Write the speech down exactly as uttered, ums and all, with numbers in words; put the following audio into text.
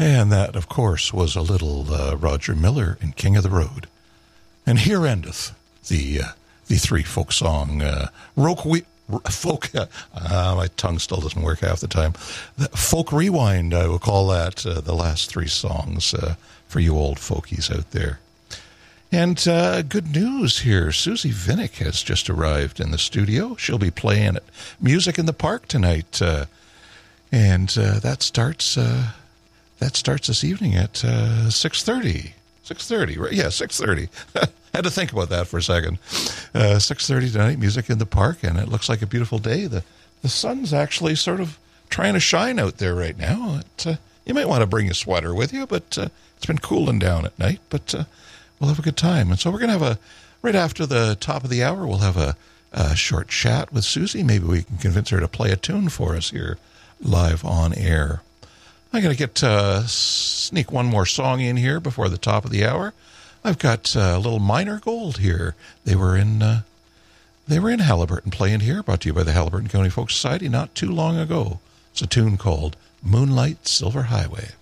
And that, of course, was a little uh, Roger Miller and King of the Road. And here endeth the uh, the three folk song uh, roke we, folk. Uh, uh, my tongue still doesn't work half the time. The folk rewind, I will call that uh, the last three songs uh, for you old folkies out there. And uh, good news here. Susie Vinnick has just arrived in the studio. She'll be playing at Music in the Park tonight, uh, and uh, that starts uh, that starts this evening at uh, six thirty. six thirty, right? Yeah, six thirty. Had to think about that for a second. Uh, six thirty tonight, Music in the Park, and it looks like a beautiful day. The the sun's actually sort of trying to shine out there right now. It, uh, you might want to bring a sweater with you, but uh, it's been cooling down at night, but uh, we'll have a good time. And so we're going to have a, right after the top of the hour, we'll have a, a short chat with Susie. Maybe we can convince her to play a tune for us here live on air. I'm going to get uh, sneak one more song in here before the top of the hour. I've got uh, a little Minor Gold here. They were in uh, they were in Haliburton playing here, brought to you by the Haliburton County Folk Society not too long ago. It's a tune called Moonlight Silver Highway.